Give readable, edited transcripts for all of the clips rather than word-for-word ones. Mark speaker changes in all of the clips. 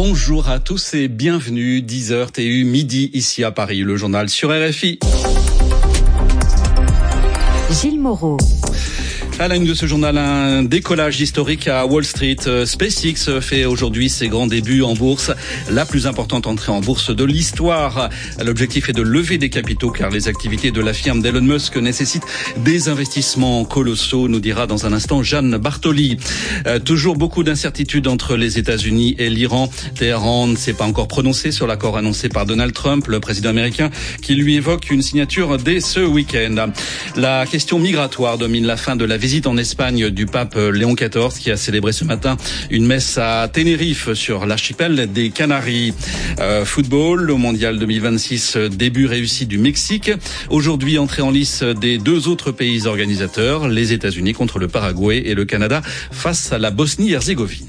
Speaker 1: Bonjour à tous et bienvenue, 10h TU, midi ici à Paris, le journal sur RFI.
Speaker 2: Gilles Moreau.
Speaker 1: À la une de ce journal, un décollage historique à Wall Street. SpaceX fait aujourd'hui ses grands débuts en bourse, la plus importante entrée en bourse de l'histoire. L'objectif est de lever des capitaux car les activités de la firme d'Elon Musk nécessitent des investissements colossaux, nous dira dans un instant Jeanne Bartoli. Toujours beaucoup d'incertitudes entre les États-Unis et l'Iran. Téhéran ne s'est pas encore prononcé sur l'accord annoncé par Donald Trump, le président américain, qui lui évoque une signature dès ce week-end. La question migratoire domine la fin de la visite en Espagne du pape Léon XIV qui a célébré ce matin une messe à Tenerife sur l'archipel des Canaries. Football, au mondial 2026, début réussi du Mexique. Aujourd'hui, entrée en lice des deux autres pays organisateurs, les États-Unis contre le Paraguay et le Canada face à la Bosnie-Herzégovine.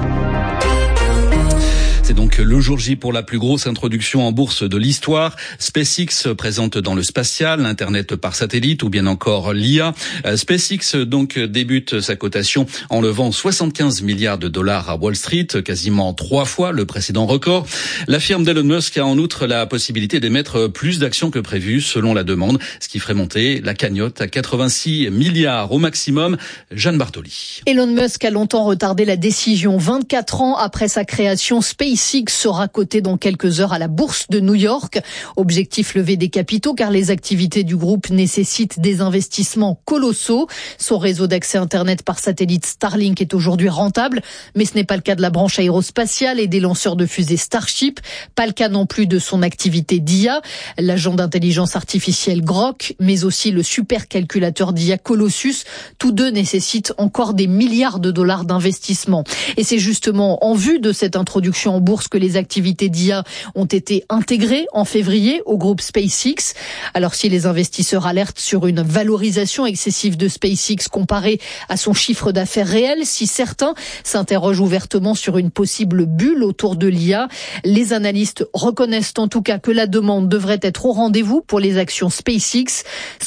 Speaker 1: C'est donc le jour J pour la plus grosse introduction en bourse de l'histoire. SpaceX présente dans le spatial, l'Internet par satellite ou bien encore l'IA. SpaceX donc débute sa cotation en levant 75 milliards de dollars à Wall Street, quasiment 3 fois le précédent record. La firme d'Elon Musk a en outre la possibilité d'émettre plus d'actions que prévu selon la demande, ce qui ferait monter la cagnotte à 86 milliards au maximum. Jeanne Bartoli.
Speaker 3: Elon Musk a longtemps retardé la décision. 24 ans après sa création, SpaceX sera coté dans quelques heures à la bourse de New York. Objectif, lever des capitaux car les activités du groupe nécessitent des investissements colossaux. Son réseau d'accès Internet par satellite Starlink est aujourd'hui rentable, mais ce n'est pas le cas de la branche aérospatiale et des lanceurs de fusées Starship. Pas le cas non plus de son activité d'IA, l'agent d'intelligence artificielle Grok, mais aussi le supercalculateur d'IA Colossus. Tous deux nécessitent encore des milliards de dollars d'investissement. Et c'est justement en vue de cette introduction en bourse que les activités d'IA ont été intégrées en février au groupe SpaceX. Alors si les investisseurs alertent sur une valorisation excessive de SpaceX comparée à son chiffre d'affaires réel, si certains s'interrogent ouvertement sur une possible bulle autour de l'IA, les analystes reconnaissent en tout cas que la demande devrait être au rendez-vous pour les actions SpaceX.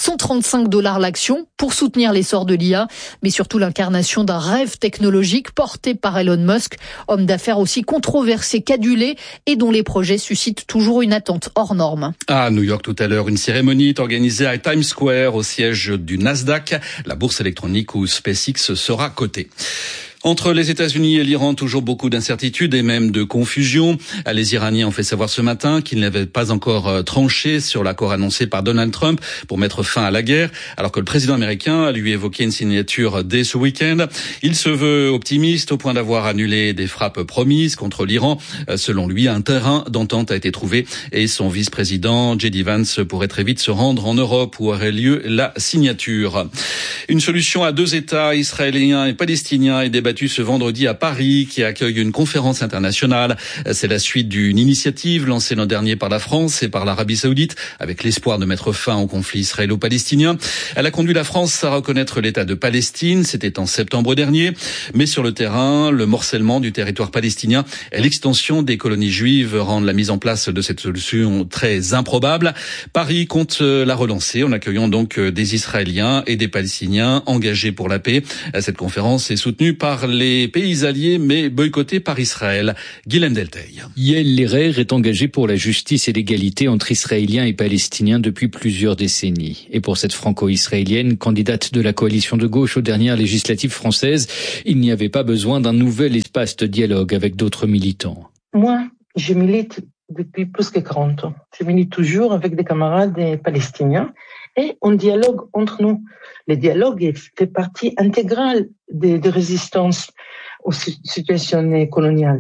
Speaker 3: 135 $ l'action pour soutenir l'essor de l'IA, mais surtout l'incarnation d'un rêve technologique porté par Elon Musk, homme d'affaires aussi controversé, cadulé et dont les projets suscitent toujours une attente hors norme.
Speaker 1: À New York tout à l'heure, une cérémonie est organisée à Times Square au siège du Nasdaq, la bourse électronique où SpaceX sera cotée. Entre les États-Unis et l'Iran, toujours beaucoup d'incertitudes et même de confusion. Les Iraniens ont fait savoir ce matin qu'ils n'avaient pas encore tranché sur l'accord annoncé par Donald Trump pour mettre fin à la guerre, alors que le président américain a lui évoqué une signature dès ce week-end. Il se veut optimiste au point d'avoir annulé des frappes promises contre l'Iran. Selon lui, un terrain d'entente a été trouvé et son vice-président, J.D. Vance, pourrait très vite se rendre en Europe où aurait lieu la signature. Une solution à 2 États, israéliens et palestiniens, est débattue ce vendredi à Paris, qui accueille une conférence internationale. C'est la suite d'une initiative lancée l'an dernier par la France et par l'Arabie Saoudite, avec l'espoir de mettre fin au conflit israélo-palestinien. Elle a conduit la France à reconnaître l'État de Palestine, c'était en septembre dernier. Mais sur le terrain, le morcellement du territoire palestinien et l'extension des colonies juives rendent la mise en place de cette solution très improbable. Paris compte la relancer en accueillant donc des Israéliens et des Palestiniens engagés pour la paix. Cette conférence est soutenue par les pays alliés, mais boycottés par Israël. Guilhem Delteil.
Speaker 4: Yael Lerer est engagée pour la justice et l'égalité entre Israéliens et Palestiniens depuis plusieurs décennies. Et pour cette franco-israélienne, candidate de la coalition de gauche aux dernières législatives françaises, il n'y avait pas besoin d'un nouvel espace de dialogue avec d'autres militants.
Speaker 5: Moi, je milite depuis plus que 40 ans. Je milite toujours avec des camarades palestiniens et on dialogue entre nous. Le dialogue fait partie intégrale des résistances aux situations coloniales.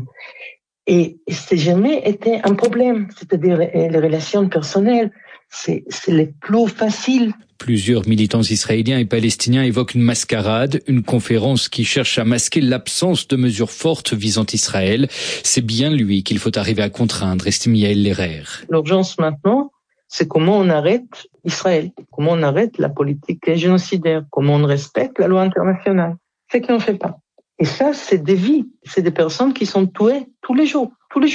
Speaker 5: Et c'est jamais été un problème. C'est-à-dire les relations personnelles, c'est le plus facile.
Speaker 4: Plusieurs militants israéliens et palestiniens évoquent une mascarade, une conférence qui cherche à masquer l'absence de mesures fortes visant Israël. C'est bien lui qu'il faut arriver à contraindre, estime Yael Lerer.
Speaker 5: L'urgence maintenant, c'est comment on arrête Israël, comment on arrête la politique génocidaire, comment on respecte la loi internationale. C'est qu'on ne fait pas. Et ça, c'est des vies, c'est des personnes qui sont tuées tous les jours.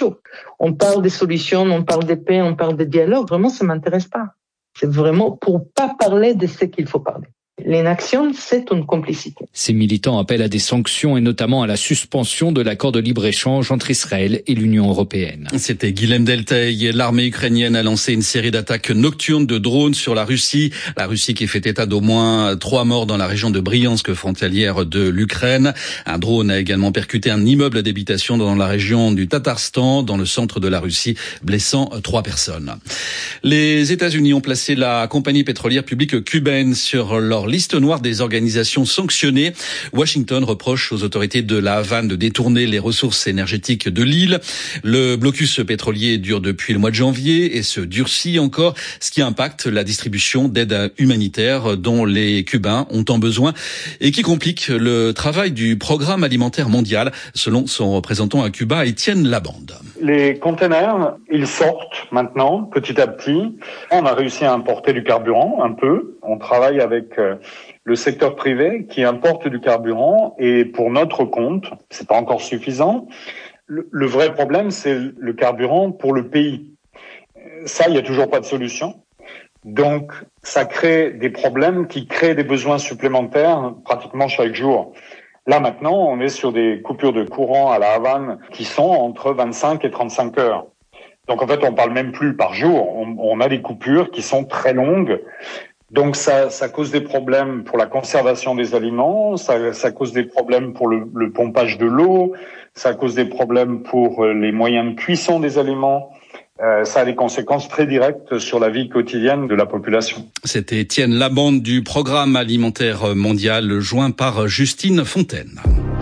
Speaker 5: On parle des solutions, on parle de paix, on parle de dialogue. Vraiment, ça m'intéresse pas. C'est vraiment pour pas parler de ce qu'il faut parler. L'inaction, c'est une complicité.
Speaker 4: Ces militants appellent à des sanctions et notamment à la suspension de l'accord de libre-échange entre Israël et l'Union européenne.
Speaker 1: C'était Guilhem Delteil. L'armée ukrainienne a lancé une série d'attaques nocturnes de drones sur la Russie. La Russie qui fait état d'au moins 3 morts dans la région de Briansk, frontalière de l'Ukraine. Un drone a également percuté un immeuble d'habitation dans la région du Tatarstan, dans le centre de la Russie, blessant 3 personnes. Les États-Unis ont placé la compagnie pétrolière publique cubaine sur leur liste noire des organisations sanctionnées. Washington reproche aux autorités de la Havane de détourner les ressources énergétiques de l'île. Le blocus pétrolier dure depuis le mois de janvier et se durcit encore, ce qui impacte la distribution d'aide humanitaire dont les Cubains ont tant besoin et qui complique le travail du programme alimentaire mondial, selon son représentant à Cuba, Étienne Labande.
Speaker 2: Les containers, ils sortent maintenant, petit à petit. On a réussi à importer du carburant, un peu. On travaille avec le secteur privé qui importe du carburant et pour notre compte, c'est pas encore suffisant. Le vrai problème, c'est le carburant pour le pays. Ça, il y a toujours pas de solution. Donc, ça crée des problèmes qui créent des besoins supplémentaires pratiquement chaque jour. Là, maintenant, on est sur des coupures de courant à la Havane qui sont entre 25 et 35 heures. Donc, en fait, on parle même plus par jour. On a des coupures qui sont très longues. Donc, ça cause des problèmes pour la conservation des aliments. Ça cause des problèmes pour le pompage de l'eau. Ça cause des problèmes pour les moyens de cuisson des aliments. Ça a des conséquences très directes sur la vie quotidienne de la population.
Speaker 1: C'était Étienne Labande du Programme alimentaire mondial, joint par Justine Fontaine.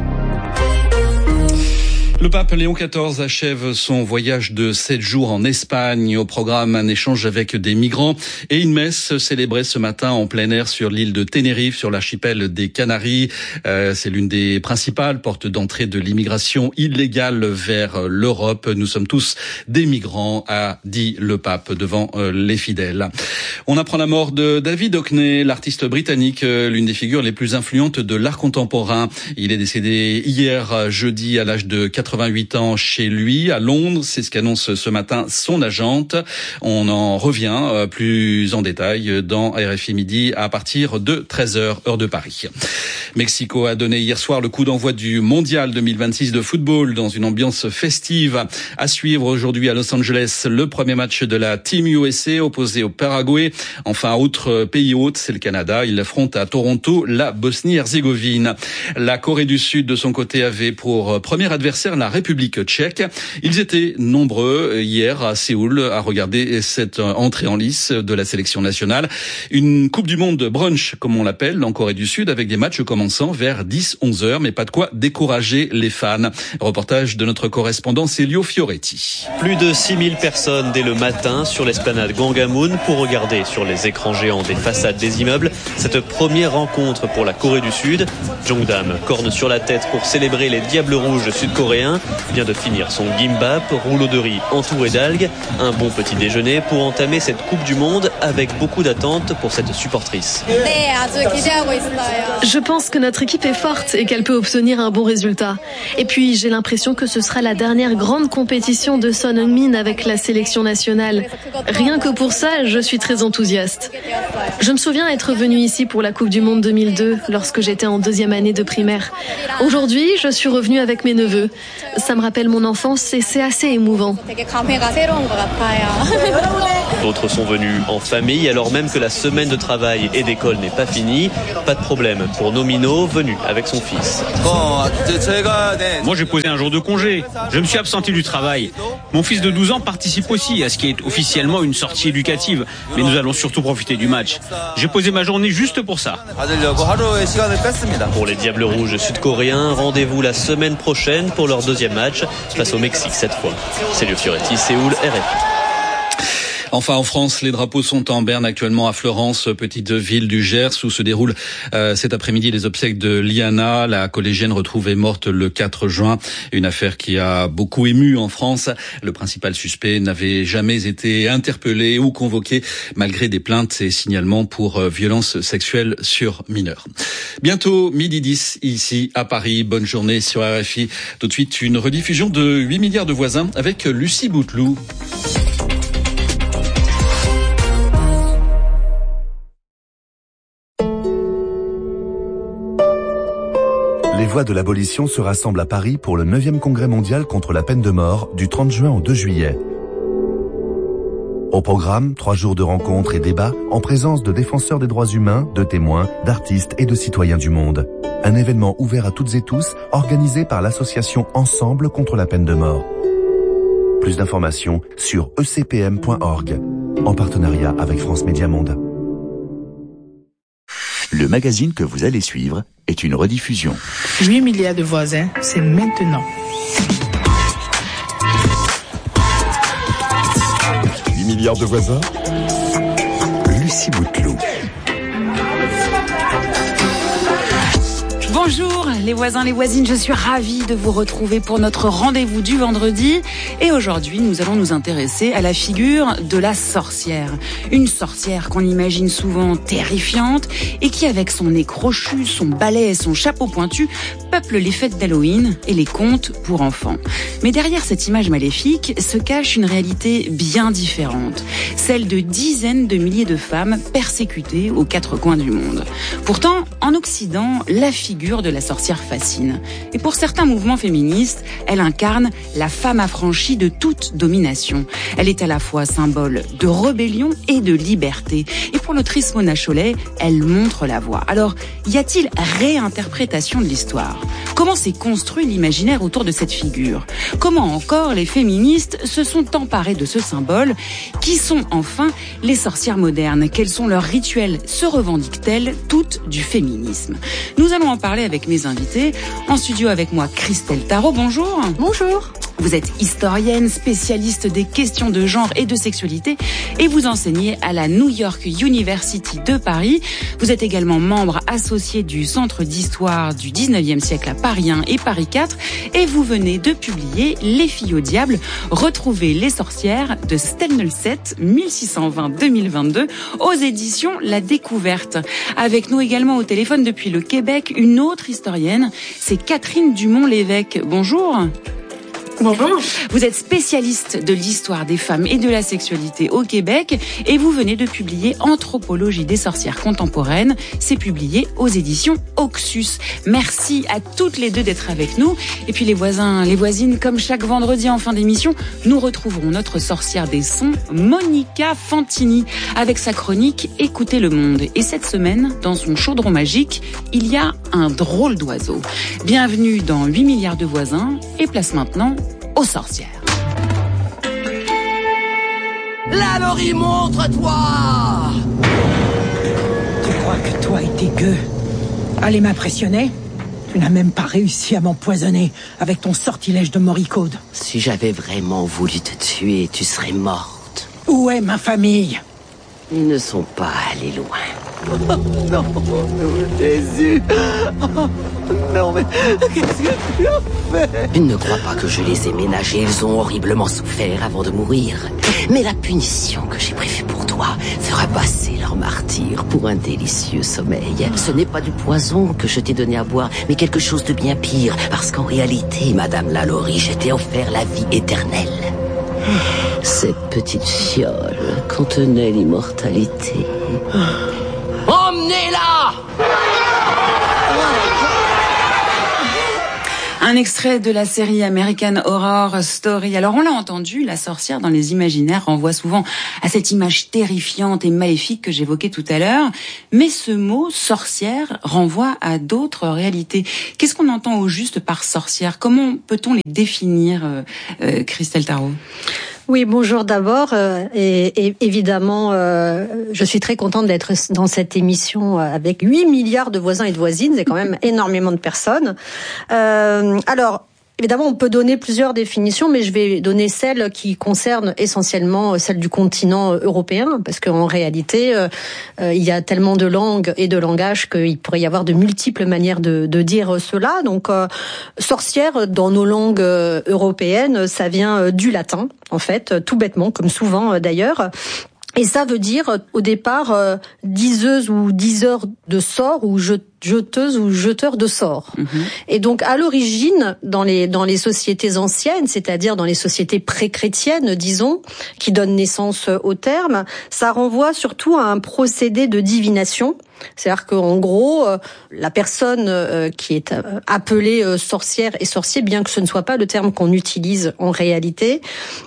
Speaker 1: Le pape Léon XIV achève son voyage de 7 jours en Espagne. Au programme, un échange avec des migrants et une messe célébrée ce matin en plein air sur l'île de Tenerife, sur l'archipel des Canaries. C'est l'une des principales portes d'entrée de l'immigration illégale vers l'Europe. Nous sommes tous des migrants, a dit le pape devant les fidèles. On apprend la mort de David Hockney, l'artiste britannique, l'une des figures les plus influentes de l'art contemporain. Il est décédé hier jeudi à l'âge de 88 ans chez lui à Londres. C'est ce qu'annonce ce matin son agente. On en revient plus en détail dans RFI Midi à partir de 13h, heure de Paris. Mexico a donné hier soir le coup d'envoi du Mondial 2026 de football dans une ambiance festive. À suivre aujourd'hui à Los Angeles le premier match de la Team USA opposé au Paraguay. Enfin, autre pays hôte, c'est le Canada. Il affronte à Toronto la Bosnie-Herzégovine. La Corée du Sud, de son côté, avait pour premier adversaire la République tchèque. Ils étaient nombreux hier à Séoul à regarder cette entrée en lice de la sélection nationale. Une Coupe du Monde brunch, comme on l'appelle, en Corée du Sud, avec des matchs commençant vers 10-11 heures, mais pas de quoi décourager les fans. Reportage de notre correspondant Célio Fioretti.
Speaker 6: Plus de 6000 personnes dès le matin sur l'esplanade Gangwamun pour regarder sur les écrans géants des façades des immeubles cette première rencontre pour la Corée du Sud. Jongdam, corne sur la tête pour célébrer les Diables Rouges sud-coréens, vient de finir son gimbap, rouleau de riz entouré d'algues. Un bon petit déjeuner pour entamer cette Coupe du Monde avec beaucoup d'attentes pour cette supportrice.
Speaker 7: Je pense que notre équipe est forte et qu'elle peut obtenir un bon résultat. Et puis j'ai l'impression que ce sera la dernière grande compétition de Son Heung-min avec la sélection nationale. Rien que pour ça, je suis très enthousiaste. Je me souviens être venue ici pour la Coupe du Monde 2002 lorsque j'étais en 2e année de primaire. Aujourd'hui, je suis revenue avec mes neveux. Ça me rappelle mon enfance et c'est assez émouvant.
Speaker 6: D'autres sont venus en famille alors même que la semaine de travail et d'école n'est pas finie. Pas de problème pour Nomino, venu avec son fils.
Speaker 8: Moi j'ai posé un jour de congé. Je me suis absenté du travail. Mon fils de 12 ans participe aussi à ce qui est officiellement une sortie éducative. Mais nous allons surtout profiter du match. J'ai posé ma journée juste pour ça.
Speaker 6: Pour les Diables Rouges sud-coréens, rendez-vous la semaine prochaine pour leur 2e match face au Mexique cette fois. Célio Fioretti, Séoul, RFI.
Speaker 1: Enfin, en France, les drapeaux sont en berne actuellement à Florence, petite ville du Gers, où se déroulent cet après-midi les obsèques de Liana, la collégienne retrouvée morte le 4 juin. Une affaire qui a beaucoup ému en France. Le principal suspect n'avait jamais été interpellé ou convoqué, malgré des plaintes et signalements pour violences sexuelles sur mineurs. Bientôt, 12h10, ici à Paris. Bonne journée sur RFI. Tout de suite, une rediffusion de 8 milliards de voisins avec Lucie Bouteloup.
Speaker 9: voix de l'abolition se rassemblent à Paris pour le 9e congrès mondial contre la peine de mort du 30 juin au 2 juillet. Au programme, 3 jours de rencontres et débats en présence de défenseurs des droits humains, de témoins, d'artistes et de citoyens du monde. Un événement ouvert à toutes et tous, organisé par l'association Ensemble contre la peine de mort. Plus d'informations sur ecpm.org, en partenariat avec France Média Monde.
Speaker 10: Le magazine que vous allez suivre est une rediffusion.
Speaker 11: 8 milliards de voisins, c'est maintenant.
Speaker 12: 8 milliards de voisins.
Speaker 10: Lucie Bouteloup.
Speaker 13: Bonjour les voisins, les voisines, je suis ravie de vous retrouver pour notre rendez-vous du vendredi. Et aujourd'hui, nous allons nous intéresser à la figure de la sorcière. Une sorcière qu'on imagine souvent terrifiante et qui, avec son nez crochu, son balai et son chapeau pointu, peuple les fêtes d'Halloween et les contes pour enfants. Mais derrière cette image maléfique se cache une réalité bien différente, celle de dizaines de milliers de femmes persécutées aux 4 coins du monde. Pourtant, en Occident, la figure de la sorcière fascine. Et pour certains mouvements féministes, elle incarne la femme affranchie de toute domination. Elle est à la fois symbole de rébellion et de liberté. Et pour l'autrice Mona Chollet, elle montre la voie. Alors, y a-t-il réinterprétation de l'histoire ? Comment s'est construit l'imaginaire autour de cette figure ? Comment encore les féministes se sont emparées de ce symbole ? Qui sont enfin les sorcières modernes ? Quels sont leurs rituels ? Se revendiquent-elles toutes du féminisme ? Nous allons en parler avec mes invités. En studio avec moi, Christelle Tarot. Bonjour.
Speaker 3: Bonjour.
Speaker 13: Vous êtes historienne, spécialiste des questions de genre et de sexualité et vous enseignez à la New York University de Paris. Vous êtes également membre associé du Centre d'histoire du 19e siècle à Paris 1 et Paris 4 et vous venez de publier Les filles au diable, retrouver les sorcières de Stelnelset 1620-2022 aux éditions La Découverte. Avec nous également au téléphone depuis le Québec, une autre historienne, c'est Catherine Dumont-Lévesque. Bonjour.
Speaker 14: Bonjour.
Speaker 13: Vous êtes spécialiste de l'histoire des femmes et de la sexualité au Québec et vous venez de publier Anthropologie des sorcières contemporaines. C'est publié aux éditions Oxus. Merci à toutes les deux d'être avec nous. Et puis les voisins, les voisines, comme chaque vendredi en fin d'émission, nous retrouverons notre sorcière des sons, Monica Fantini, avec sa chronique Écoutez le monde. Et cette semaine, dans son chaudron magique, il y a un drôle d'oiseau. Bienvenue dans 8 milliards de voisins et place maintenant aux sorcières.
Speaker 15: La Laurie, montre-toi!
Speaker 16: Tu crois que toi et tes gueux allez m'impressionner? Tu n'as même pas réussi à m'empoisonner avec ton sortilège de Moricaude.
Speaker 15: Si j'avais vraiment voulu te tuer, tu serais morte.
Speaker 16: Où est ma famille?
Speaker 15: Ils ne sont pas allés loin. Oh, non, Jésus. Oh, non, mais qu'est-ce que tu as fait? Tu ne crois pas que je les ai ménagés. Ils ont horriblement souffert avant de mourir. Mais la punition que j'ai prévue pour toi fera passer leur martyre pour un délicieux sommeil. Ce n'est pas du poison que je t'ai donné à boire, mais quelque chose de bien pire. Parce qu'en réalité, Madame Lalaurie, je t'ai offert la vie éternelle. Cette petite fiole contenait l'immortalité. Emmenez-la!
Speaker 13: Un extrait de la série American Horror Story. Alors on l'a entendu, la sorcière dans les imaginaires renvoie souvent à cette image terrifiante et maléfique que j'évoquais tout à l'heure. Mais ce mot sorcière renvoie à d'autres réalités. Qu'est-ce qu'on entend au juste par sorcière? Comment peut-on les définir, Christelle Tarot?
Speaker 14: Oui, bonjour d'abord. Et évidemment, je suis très contente d'être dans cette émission avec 8 milliards de voisins et de voisines. C'est quand même énormément de personnes. Alors, évidemment, on peut donner plusieurs définitions, mais je vais donner celle qui concerne essentiellement celle du continent européen, parce qu'en réalité, il y a tellement de langues et de langages qu'il pourrait y avoir de multiples manières de dire cela. Donc, sorcière, dans nos langues européennes, ça vient du latin, en fait, tout bêtement, comme souvent d'ailleurs. Et ça veut dire, au départ, diseuse ou diseur de sorts ou jeteuse ou jeteur de sorts. Et donc à l'origine, dans les sociétés anciennes, c'est-à-dire dans les sociétés pré-chrétiennes, disons, qui donnent naissance au terme, ça renvoie surtout à un procédé de divination. C'est-à-dire qu'en gros, la personne qui est appelée sorcière et sorcier, bien que ce ne soit pas le terme qu'on utilise en réalité,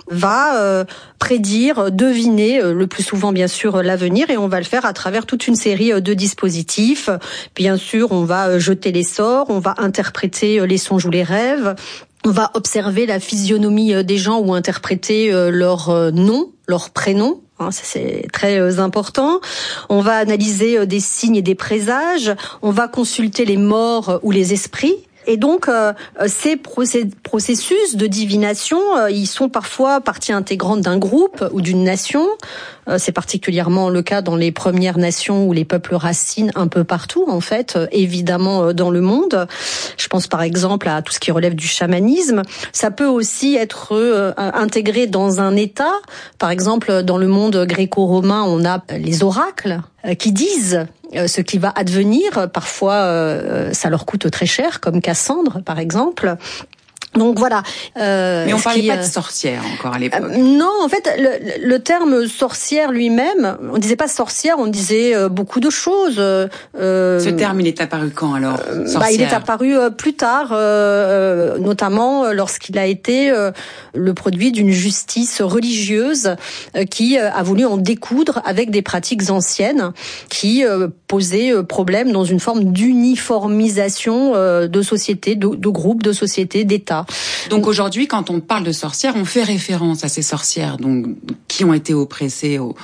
Speaker 14: va prédire, deviner, le plus souvent bien sûr l'avenir, et on va le faire à travers toute une série de dispositifs. Bien sûr, on va jeter les sorts, on va interpréter les songes ou les rêves, on va observer la physionomie des gens ou interpréter leur nom, leur prénom. Ça, c'est très important. On va analyser des signes et des présages. On va consulter les morts ou les esprits. Et donc, ces processus de divination, ils sont parfois partie intégrante d'un groupe ou d'une nation. C'est particulièrement le cas dans les Premières Nations ou les peuples racines un peu partout, en fait, évidemment dans le monde. Je pense par exemple à tout ce qui relève du chamanisme. Ça peut aussi être intégré dans un État. Par exemple, dans le monde gréco-romain, on a les oracles qui disent ce qui va advenir. Parfois, ça leur coûte très cher, comme Cassandre, par exemple. Donc voilà.
Speaker 13: Mais on parlait pas de sorcière encore à l'époque.
Speaker 14: Non, en fait, le terme sorcière lui-même, on disait pas sorcière, on disait beaucoup de choses.
Speaker 13: Ce terme, il est apparu quand alors, sorcière?
Speaker 14: Il est apparu plus tard, notamment lorsqu'il a été le produit d'une justice religieuse qui a voulu en découdre avec des pratiques anciennes qui posaient problème dans une forme d'uniformisation de société, de groupes, de sociétés, d'États.
Speaker 13: Donc aujourd'hui, quand on parle de sorcières, on fait référence à ces sorcières donc qui ont été oppressées au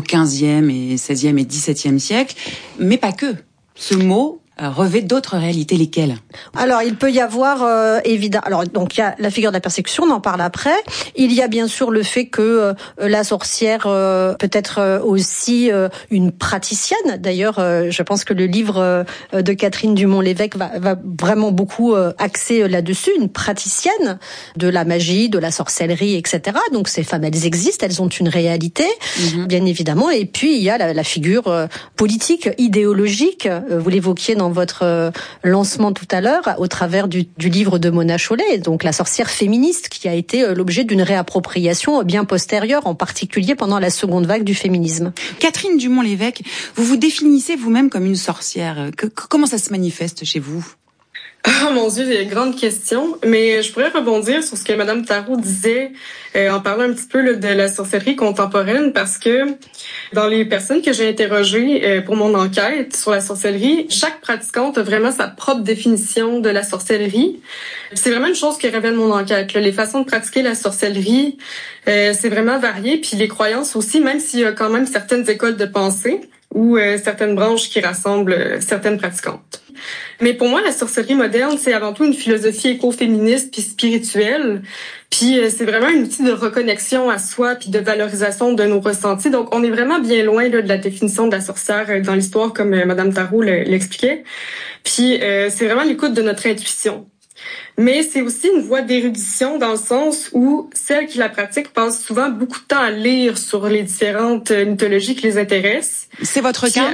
Speaker 13: 15e et 16e et 17e siècle, mais pas que. Ce mot revêt d'autres réalités, lesquelles?
Speaker 14: Alors, il peut y avoir évidemment. Alors, donc il y a la figure de la persécution, on en parle après. Il y a bien sûr le fait que la sorcière peut être aussi une praticienne. D'ailleurs, je pense que le livre de Catherine Dumont-Lévesque va vraiment beaucoup axer là-dessus. Une praticienne de la magie, de la sorcellerie, etc. Donc ces femmes, elles existent, elles ont une réalité, bien évidemment. Et puis il y a la figure politique, idéologique. Vous l'évoquiez dans votre lancement tout à l'heure, au travers du livre de Mona Chollet, donc la sorcière féministe, qui a été l'objet d'une réappropriation bien postérieure, en particulier pendant la seconde vague du féminisme.
Speaker 13: Catherine Dumont-Lévesque, vous vous définissez vous-même comme une sorcière. Comment ça se manifeste chez vous?
Speaker 17: Oh mon Dieu, c'est une grande question, mais je pourrais rebondir sur ce que Madame Tarot disait en parlant un petit peu de la sorcellerie contemporaine, parce que dans les personnes que j'ai interrogées pour mon enquête sur la sorcellerie, chaque pratiquante a vraiment sa propre définition de la sorcellerie. C'est vraiment une chose qui révèle mon enquête. Les façons de pratiquer la sorcellerie, c'est vraiment varié, puis les croyances aussi, même s'il y a quand même certaines écoles de pensée ou certaines branches qui rassemblent certaines pratiquantes. Mais pour moi, la sorcellerie moderne, c'est avant tout une philosophie écoféministe puis spirituelle. Puis c'est vraiment un outil de reconnexion à soi puis de valorisation de nos ressentis. Donc, on est vraiment bien loin de la définition de la sorcière dans l'histoire, comme Madame Tarot l'expliquait. Puis c'est vraiment l'écoute de notre intuition. Mais c'est aussi une voie d'érudition dans le sens où celles qui la pratiquent passent souvent beaucoup de temps à lire sur les différentes mythologies qui les intéressent.
Speaker 13: C'est votre cas?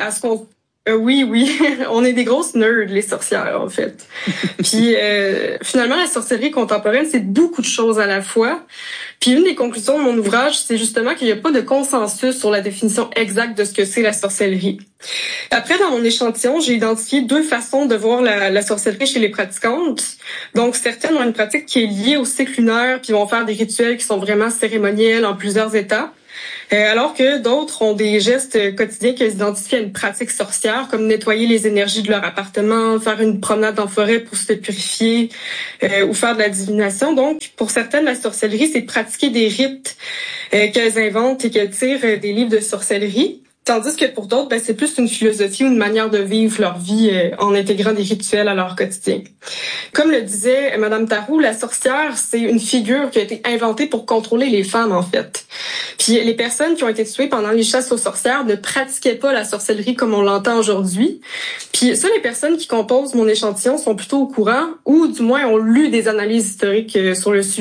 Speaker 17: Oui, on est des grosses nerds, les sorcières, en fait. Puis finalement, la sorcellerie contemporaine, c'est beaucoup de choses à la fois. Puis une des conclusions de mon ouvrage, c'est justement qu'il n'y a pas de consensus sur la définition exacte de ce que c'est la sorcellerie. Après, dans mon échantillon, j'ai identifié 2 façons de voir la sorcellerie chez les pratiquantes. Donc, certaines ont une pratique qui est liée au cycle lunaire, puis vont faire des rituels qui sont vraiment cérémoniels en plusieurs étapes. Alors que d'autres ont des gestes quotidiens qui identifient à une pratique sorcière, comme nettoyer les énergies de leur appartement, faire une promenade en forêt pour se purifier ou faire de la divination. Donc, pour certaines, la sorcellerie, c'est de pratiquer des rites qu'elles inventent et qu'elles tirent des livres de sorcellerie. Tandis que pour d'autres, c'est plus une philosophie ou une manière de vivre leur vie en intégrant des rituels à leur quotidien. Comme le disait Madame Tarot, la sorcière, c'est une figure qui a été inventée pour contrôler les femmes, en fait. Puis les personnes qui ont été tuées pendant les chasses aux sorcières ne pratiquaient pas la sorcellerie comme on l'entend aujourd'hui. Puis ça, les personnes qui composent mon échantillon sont plutôt au courant, ou du moins ont lu des analyses historiques sur le sujet.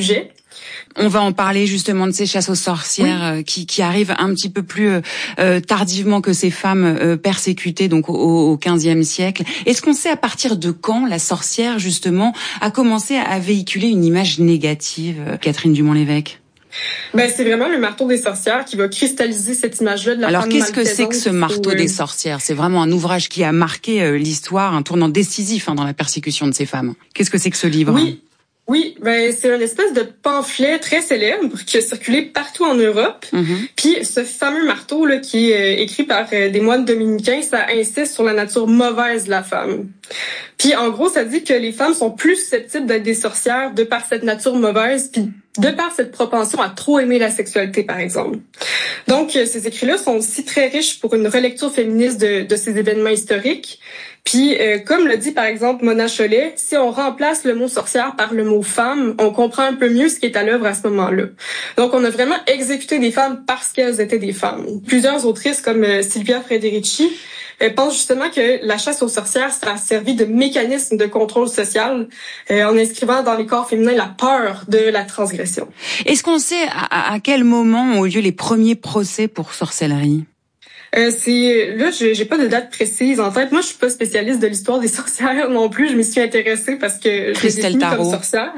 Speaker 13: On va en parler justement de ces chasses aux sorcières qui arrivent un petit peu plus tardivement que ces femmes persécutées donc au XVe siècle. Est-ce qu'on sait à partir de quand la sorcière justement a commencé à véhiculer une image négative, Catherine Dumont-Lévesque?
Speaker 17: C'est vraiment le marteau des sorcières qui va cristalliser cette image-là de la femme malfaisante.
Speaker 13: Alors, qu'est-ce que c'est que ce marteau des sorcières? C'est vraiment un ouvrage qui a marqué l'histoire, un tournant décisif dans la persécution de ces femmes. Qu'est-ce que c'est que ce livre?
Speaker 17: Oui, c'est une espèce de pamphlet très célèbre qui a circulé partout en Europe. Puis ce fameux marteau là qui est écrit par des moines dominicains, ça insiste sur la nature mauvaise de la femme. Puis en gros, ça dit que les femmes sont plus susceptibles d'être des sorcières de par cette nature mauvaise, puis de par cette propension à trop aimer la sexualité, par exemple. Donc, ces écrits-là sont aussi très riches pour une relecture féministe de ces événements historiques. Puis, comme le dit par exemple Mona Chollet, si on remplace le mot sorcière par le mot femme, on comprend un peu mieux ce qui est à l'œuvre à ce moment-là. Donc, on a vraiment exécuté des femmes parce qu'elles étaient des femmes. Plusieurs autrices comme Silvia Federici pensent justement que la chasse aux sorcières, ça a servi de mécanisme de contrôle social en inscrivant dans les corps féminins la peur de la transgression.
Speaker 13: Est-ce qu'on sait à quel moment ont eu lieu les premiers procès pour sorcellerie?
Speaker 17: J'ai pas de date précise en tête. Moi, je suis pas spécialiste de l'histoire des sorcières non plus. Je m'y suis intéressée parce que je les définis comme sorcières.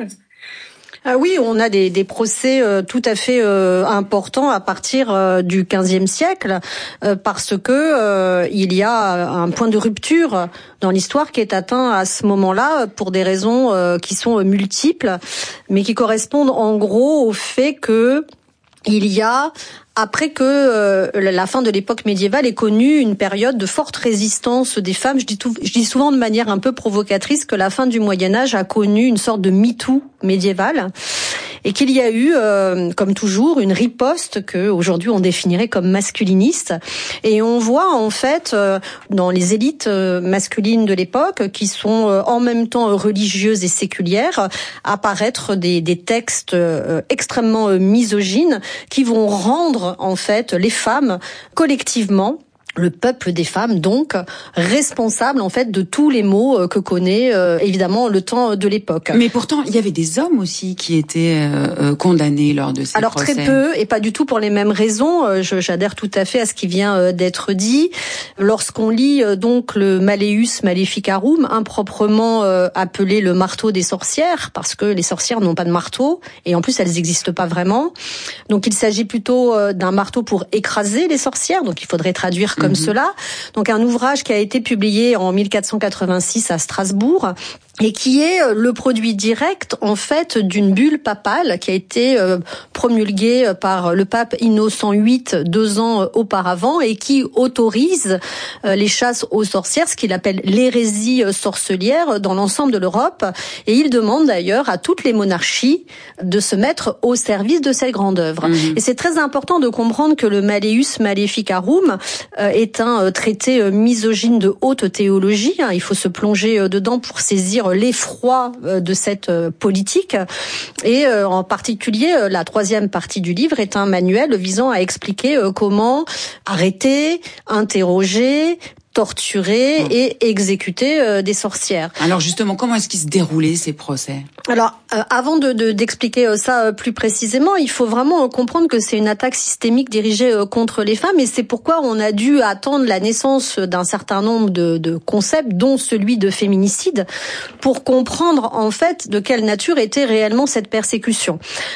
Speaker 14: Ah oui, on a des procès tout à fait importants à partir du XVe siècle parce que il y a un point de rupture dans l'histoire qui est atteint à ce moment-là pour des raisons qui sont multiples, mais qui correspondent en gros au fait que il y a, après que la fin de l'époque médiévale ait connu une période de forte résistance des femmes, je dis souvent de manière un peu provocatrice que la fin du Moyen-Âge a connu une sorte de MeToo médiéval, et qu'il y a eu, comme toujours, une riposte que aujourd'hui on définirait comme masculiniste. Et on voit en fait dans les élites masculines de l'époque, qui sont en même temps religieuses et séculières, apparaître des textes extrêmement misogynes qui vont rendre en fait les femmes collectivement, le peuple des femmes, donc, responsable, en fait, de tous les maux que connaît, évidemment, le temps de l'époque.
Speaker 13: Mais pourtant, il y avait des hommes aussi qui étaient condamnés lors de ces procès.
Speaker 14: Alors, très peu, et pas du tout pour les mêmes raisons. J'adhère tout à fait à ce qui vient d'être dit. Lorsqu'on lit, donc, le Malleus Maleficarum, improprement appelé le marteau des sorcières, parce que les sorcières n'ont pas de marteau, et en plus, elles n'existent pas vraiment. Donc, il s'agit plutôt d'un marteau pour écraser les sorcières, donc il faudrait traduire comme cela. Donc un ouvrage qui a été publié en 1486 à Strasbourg et qui est le produit direct en fait d'une bulle papale qui a été promulguée par le pape Innocent VIII 2 ans auparavant et qui autorise les chasses aux sorcières, ce qu'il appelle l'hérésie sorcelière dans l'ensemble de l'Europe, et il demande d'ailleurs à toutes les monarchies de se mettre au service de cette grande œuvre. Et c'est très important de comprendre que le Malleus Maleficarum est un traité misogyne de haute théologie. Il faut se plonger dedans pour saisir l'effroi de cette politique. Et en particulier, la 3e partie du livre est un manuel visant à expliquer comment arrêter, interroger, torturer et exécuter des sorcières.
Speaker 13: Alors justement, comment est-ce qu'ils se déroulaient ces procès?
Speaker 14: Alors, avant d'expliquer ça plus précisément, il faut vraiment comprendre que c'est une attaque systémique dirigée contre les femmes, et c'est pourquoi on a dû attendre la naissance d'un certain nombre de concepts, dont celui de féminicide, pour comprendre en fait de quelle nature était réellement cette persécution.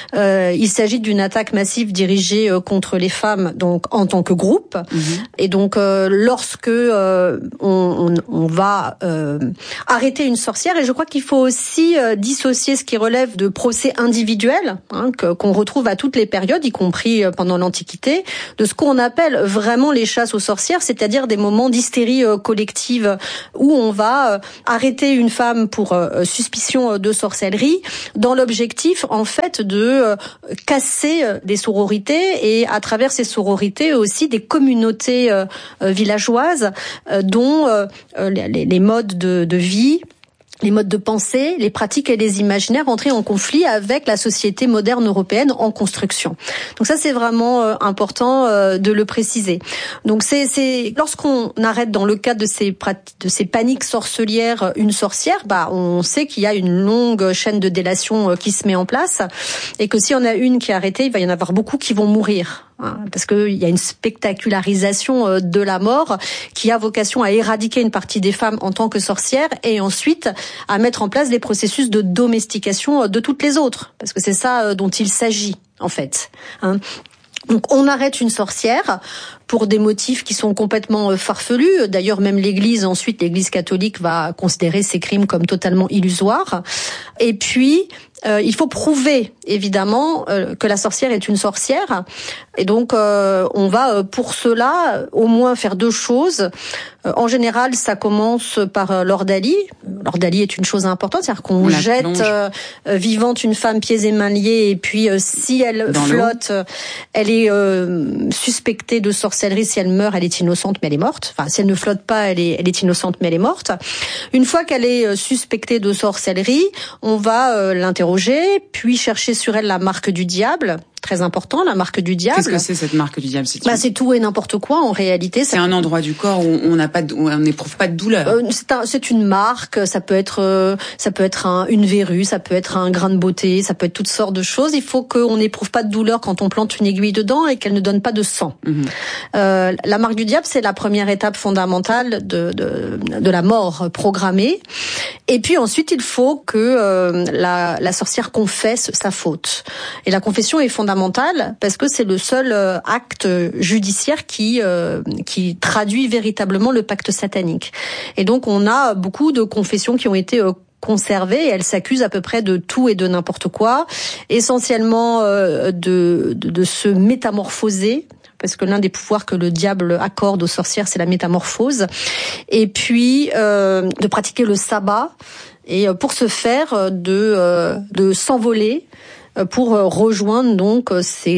Speaker 14: Il s'agit d'une attaque massive dirigée contre les femmes, donc en tant que groupe, et donc lorsque on va arrêter une sorcière, et je crois qu'il faut aussi dissocier ce qui relève de procès individuels, qu'on retrouve à toutes les périodes, y compris pendant l'Antiquité, de ce qu'on appelle vraiment les chasses aux sorcières, c'est-à-dire des moments d'hystérie collective où on va arrêter une femme pour suspicion de sorcellerie, dans l'objectif en fait de casser des sororités, et à travers ces sororités aussi des communautés villageoises dont les modes de vie, les modes de pensée, les pratiques et les imaginaires entraient en conflit avec la société moderne européenne en construction. Donc ça, c'est vraiment important de le préciser. Donc c'est lorsqu'on arrête dans le cadre de ces paniques sorcelières une sorcière, on sait qu'il y a une longue chaîne de délation qui se met en place et que s'il y en a une qui est arrêtée, il va y en avoir beaucoup qui vont mourir. Parce qu'il y a une spectacularisation de la mort qui a vocation à éradiquer une partie des femmes en tant que sorcières et ensuite à mettre en place des processus de domestication de toutes les autres. Parce que c'est ça dont il s'agit, en fait. Donc on arrête une sorcière pour des motifs qui sont complètement farfelus. D'ailleurs, même l'Église catholique va considérer ces crimes comme totalement illusoires. Et puis, il faut prouver, évidemment, que la sorcière est une sorcière. Et donc, on va, pour cela, au moins faire 2 choses. En général, ça commence par l'ordalie. L'ordalie est une chose importante, c'est-à-dire qu'on jette vivante une femme pieds et mains liés, et puis si elle flotte, elle est suspectée de sorcellerie. Si elle meurt, elle est innocente, mais elle est morte. Enfin, si elle ne flotte pas, elle est innocente, mais elle est morte. Une fois qu'elle est suspectée de sorcellerie, on va l'interroger, puis chercher sur elle la marque du diable. Très important, la marque du diable.
Speaker 13: Qu'est-ce que c'est cette marque du diable?
Speaker 14: C'est tout et n'importe quoi en réalité.
Speaker 13: C'est un endroit du corps où on n'éprouve pas de douleur.
Speaker 14: C'est une marque. Ça peut être une verrue, ça peut être un grain de beauté, ça peut être toutes sortes de choses. Il faut qu'on n'éprouve pas de douleur quand on plante une aiguille dedans et qu'elle ne donne pas de sang. La marque du diable, c'est la première étape fondamentale de la mort programmée. Et puis ensuite, il faut que la sorcière confesse sa faute. Et la confession est fondamentale parce que c'est le seul acte judiciaire qui traduit véritablement le pacte satanique. Et donc on a beaucoup de confessions qui ont été conservées et elles s'accusent à peu près de tout et de n'importe quoi, essentiellement de se métamorphoser. Parce que l'un des pouvoirs que le diable accorde aux sorcières, c'est la métamorphose. Et puis de pratiquer le sabbat. Et pour ce faire, de s'envoler pour rejoindre donc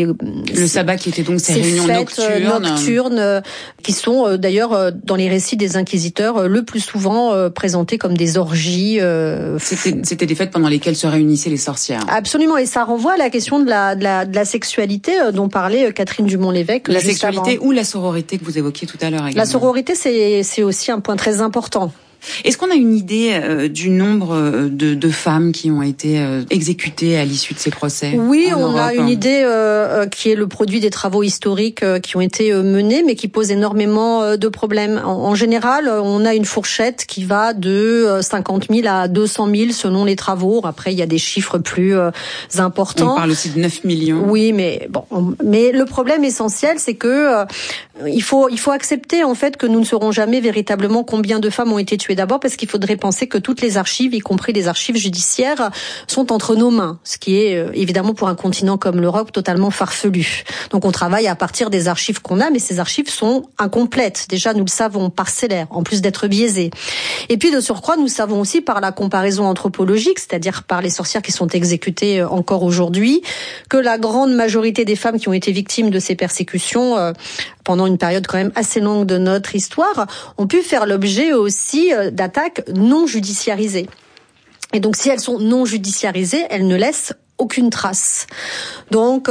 Speaker 13: le sabbat qui était donc ces réunions
Speaker 14: nocturnes qui sont d'ailleurs dans les récits des inquisiteurs le plus souvent présentées comme des orgies.
Speaker 13: C'était des fêtes pendant lesquelles se réunissaient les sorcières.
Speaker 14: Absolument, et ça renvoie à la question de la sexualité dont parlait Catherine Dumont-Lévesque.
Speaker 13: La sexualité ou la sororité que vous évoquiez tout à l'heure également.
Speaker 14: La sororité, c'est aussi un point très important.
Speaker 13: Est-ce qu'on a une idée du nombre de femmes qui ont été exécutées à l'issue de ces procès?
Speaker 14: Oui, on a une idée qui est le produit des travaux historiques qui ont été menés, mais qui pose énormément de problèmes. En général, on a une fourchette qui va de 50 000 à 200 000 selon les travaux. Après, il y a des chiffres plus importants.
Speaker 13: On parle aussi de 9 millions.
Speaker 14: Oui, mais le problème essentiel, c'est que il faut accepter en fait que nous ne saurons jamais véritablement combien de femmes ont été tuées. D'abord parce qu'il faudrait penser que toutes les archives, y compris les archives judiciaires, sont entre nos mains, ce qui est évidemment pour un continent comme l'Europe totalement farfelu. Donc on travaille à partir des archives qu'on a, mais ces archives sont incomplètes. Déjà, nous le savons, parcellaires, en plus d'être biaisées. Et puis de surcroît, nous savons aussi par la comparaison anthropologique, c'est-à-dire par les sorcières qui sont exécutées encore aujourd'hui, que la grande majorité des femmes qui ont été victimes de ces persécutions pendant une période quand même assez longue de notre histoire, ont pu faire l'objet aussi d'attaques non judiciarisées. Et donc si elles sont non judiciarisées, elles ne laissent aucune trace. Donc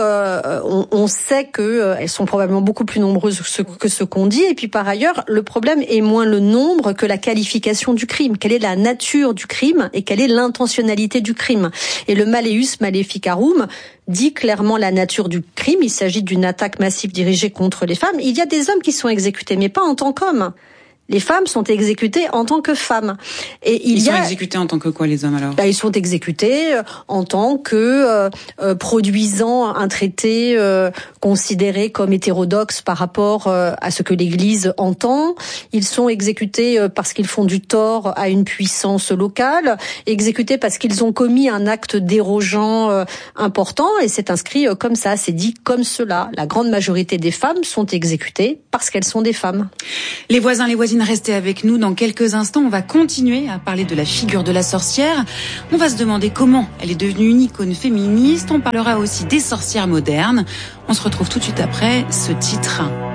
Speaker 14: on sait que elles sont probablement beaucoup plus nombreuses que ce qu'on dit. Et puis par ailleurs, le problème est moins le nombre que la qualification du crime. Quelle est la nature du crime et quelle est l'intentionnalité du crime? Et le Malleus Maleficarum dit clairement la nature du crime. Il s'agit d'une attaque massive dirigée contre les femmes. Il y a des hommes qui sont exécutés, mais pas en tant qu'hommes. Les femmes sont exécutées en tant que femmes. Et
Speaker 13: ils sont exécutés en tant que quoi, les hommes, alors?
Speaker 14: Ils sont exécutés en tant que produisant un traité considéré comme hétérodoxe par rapport à ce que l'Église entend. Ils sont exécutés parce qu'ils font du tort à une puissance locale, exécutés parce qu'ils ont commis un acte dérogeant important, et c'est inscrit comme ça, c'est dit comme cela. La grande majorité des femmes sont exécutées parce qu'elles sont des femmes.
Speaker 13: Les voisins, les voisines, restez avec nous. Dans quelques instants, on va continuer à parler de la figure de la sorcière. On va se demander comment elle est devenue une icône féministe. On parlera aussi des sorcières modernes. On se retrouve tout de suite après ce titre.